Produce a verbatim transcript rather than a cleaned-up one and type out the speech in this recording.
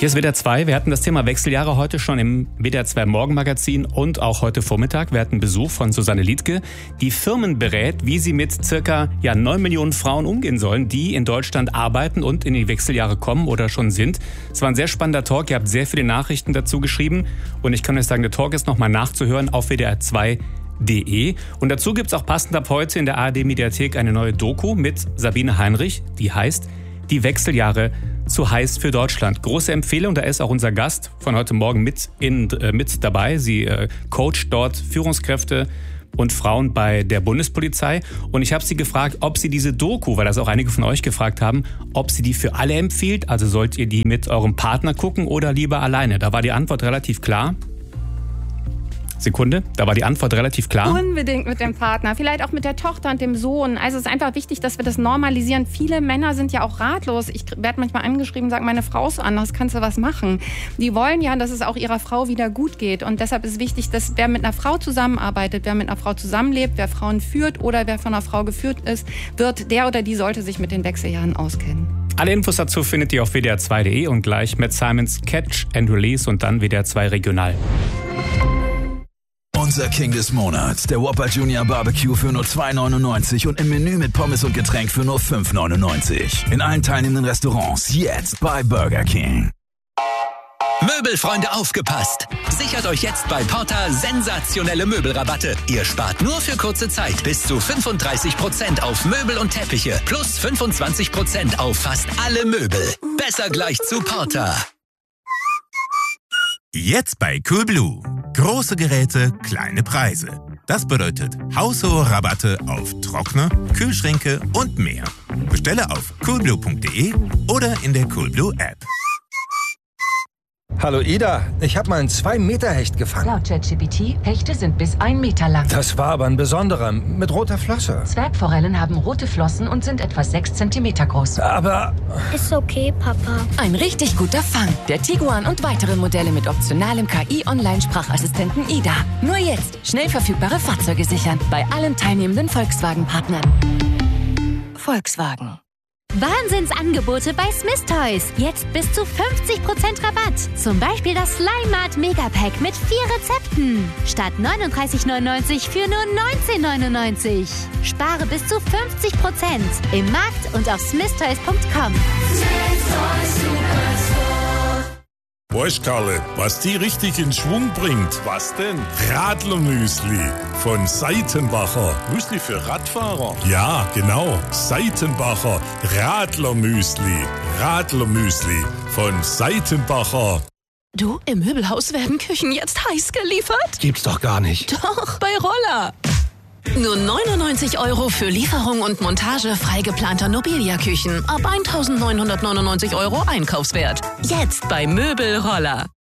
Hier ist W D R zwei. Wir hatten das Thema Wechseljahre heute schon im W D R zwei Morgenmagazin und auch heute Vormittag. Wir hatten Besuch von Susanne Liedtke, die Firmen berät, wie sie mit circa ja, neun Millionen Frauen umgehen sollen, die in Deutschland arbeiten und in die Wechseljahre kommen oder schon sind. Es war ein sehr spannender Talk. Ihr habt sehr viele Nachrichten dazu geschrieben. Und ich kann euch sagen, der Talk ist nochmal nachzuhören auf W D R zwei punkt de. Und dazu gibt es auch passend ab heute in der A R D-Mediathek eine neue Doku mit Sabine Heinrich, die heißt Die Wechseljahre zu heiß für Deutschland. Große Empfehlung, da ist auch unser Gast von heute Morgen mit, in, äh, mit dabei. Sie äh, coacht dort Führungskräfte und Frauen bei der Bundespolizei. Und ich habe sie gefragt, ob sie diese Doku, weil das auch einige von euch gefragt haben, ob sie die für alle empfiehlt. Also sollt ihr die mit eurem Partner gucken oder lieber alleine? Da war die Antwort relativ klar. Sekunde, da war die Antwort relativ klar. Unbedingt mit dem Partner, vielleicht auch mit der Tochter und dem Sohn. Also es ist einfach wichtig, dass wir das normalisieren. Viele Männer sind ja auch ratlos. Ich werde manchmal angeschrieben und sage, meine Frau ist so anders, kannst du was machen? Die wollen ja, dass es auch ihrer Frau wieder gut geht. Und deshalb ist wichtig, dass wer mit einer Frau zusammenarbeitet, wer mit einer Frau zusammenlebt, wer Frauen führt oder wer von einer Frau geführt ist, wird, der oder die sollte sich mit den Wechseljahren auskennen. Alle Infos dazu findet ihr auf W D R zwei punkt de und gleich Matt Simons Catch and Release und dann W D R zwei Regional. Unser King des Monats, der Whopper Junior Barbecue für nur zwei neunundneunzig und im Menü mit Pommes und Getränk für nur fünf neunundneunzig. In allen teilnehmenden Restaurants jetzt bei Burger King. Möbelfreunde, aufgepasst! Sichert euch jetzt bei Porta sensationelle Möbelrabatte. Ihr spart nur für kurze Zeit bis zu fünfunddreißig Prozent auf Möbel und Teppiche plus fünfundzwanzig Prozent auf fast alle Möbel. Besser gleich zu Porta. Jetzt bei Coolblue. Große Geräte, kleine Preise. Das bedeutet haushohe Rabatte auf Trockner, Kühlschränke und mehr. Bestelle auf coolblue punkt de oder in der Coolblue App. Hallo Ida, ich habe mal einen zwei Meter Hecht gefangen. Laut ChatGPT, Hechte sind bis ein Meter lang. Das war aber ein besonderer, mit roter Flosse. Zwergforellen haben rote Flossen und sind etwa sechs Zentimeter groß. Aber... Ist okay, Papa. Ein richtig guter Fang. Der Tiguan und weitere Modelle mit optionalem K I-Online-Sprachassistenten Ida. Nur jetzt schnell verfügbare Fahrzeuge sichern. Bei allen teilnehmenden Volkswagen-Partnern. Volkswagen. Wahnsinnsangebote bei Smith Toys. Jetzt bis zu fünfzig Prozent Rabatt. Zum Beispiel das Slimat Megapack mit vier Rezepten. Statt neununddreißig neunundneunzig für nur neunzehn neunundneunzig. Spare bis zu fünfzig Prozent im Markt und auf smith toys punkt com. Weißt Karle, was die richtig in Schwung bringt? Was denn? Radlermüsli von Seitenbacher. Müsli für Radfahrer? Ja, genau. Seitenbacher Radlermüsli. Radlermüsli von Seitenbacher. Du, im Möbelhaus werden Küchen jetzt heiß geliefert? Gibt's doch gar nicht. Doch, bei Roller. Nur neunundneunzig Euro für Lieferung und Montage frei geplanter Nobilia-Küchen. Ab eintausendneunhundertneunundneunzig Euro Einkaufswert. Jetzt bei Möbelroller.